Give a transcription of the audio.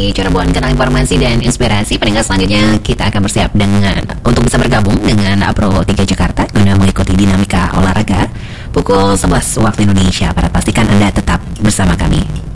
dari Cirebon, kenal informasi dan inspirasi. Pendengar selanjutnya kita akan bersiap untuk bisa bergabung dengan Pro 3 Jakarta guna mengikuti dinamika olahraga pukul 11 waktu Indonesia Barat. Pastikan Anda tetap bersama kami.